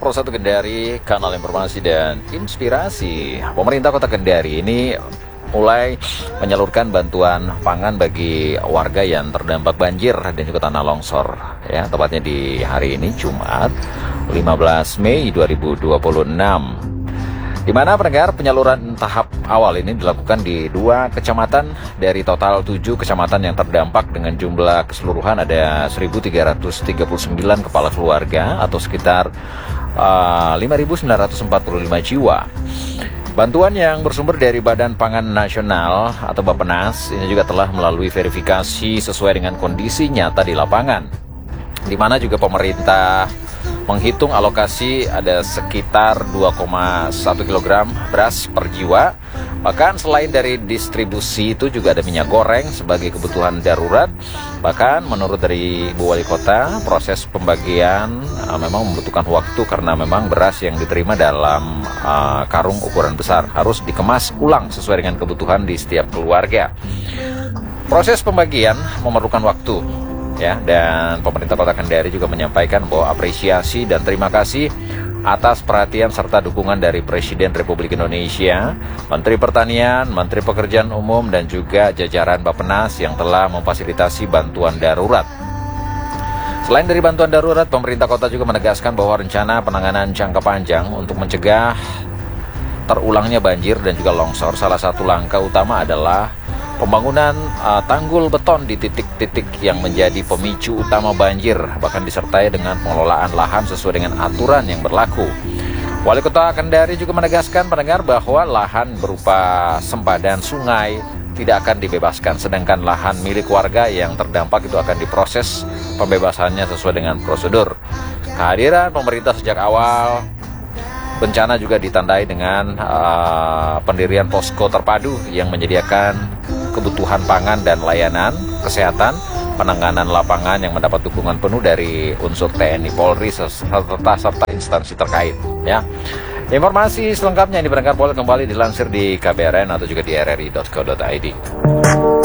1 Kendari, kanal informasi dan inspirasi. Pemerintah Kota Kendari ini mulai menyalurkan bantuan pangan bagi warga yang terdampak banjir dan juga tanah longsor. Ya, tepatnya di hari ini Jumat 15 Mei 2026. Di mana pendengar penyaluran tahap awal ini dilakukan di 2 kecamatan dari total 7 kecamatan yang terdampak dengan jumlah keseluruhan ada 1.339 kepala keluarga atau sekitar 5.945 jiwa. Bantuan yang bersumber dari Badan Pangan Nasional atau Bappenas ini juga telah melalui verifikasi sesuai dengan kondisi nyata di lapangan, di mana juga pemerintah menghitung alokasi ada sekitar 2,1 kg beras per jiwa. Bahkan selain dari distribusi itu juga ada minyak goreng sebagai kebutuhan darurat. Bahkan menurut dari Ibu Wali Kota, proses pembagian memang membutuhkan waktu karena memang beras yang diterima dalam karung ukuran besar harus dikemas ulang sesuai dengan kebutuhan di setiap keluarga. Proses pembagian memerlukan waktu. Ya, dan pemerintah Kota Kendari juga menyampaikan bahwa apresiasi dan terima kasih atas perhatian serta dukungan dari Presiden Republik Indonesia, Menteri Pertanian, Menteri Pekerjaan Umum, dan juga jajaran Bappenas yang telah memfasilitasi bantuan darurat. Selain dari bantuan darurat, pemerintah kota juga menegaskan bahwa rencana penanganan jangka panjang untuk mencegah terulangnya banjir dan juga longsor, salah satu langkah utama adalah pembangunan tanggul beton di titik-titik yang menjadi pemicu utama banjir, bahkan disertai dengan pengelolaan lahan sesuai dengan aturan yang berlaku. Wali Kota Kendari juga menegaskan pendengar bahwa lahan berupa sempadan sungai tidak akan dibebaskan, sedangkan lahan milik warga yang terdampak itu akan diproses pembebasannya sesuai dengan prosedur. Kehadiran pemerintah sejak awal bencana juga ditandai dengan pendirian posko terpadu yang menyediakan kebutuhan pangan dan layanan kesehatan, penanganan lapangan yang mendapat dukungan penuh dari unsur TNI, Polri, serta instansi terkait. Ya, informasi selengkapnya ini pendengar boleh kembali dilansir di KBRN atau juga di rri.co.id.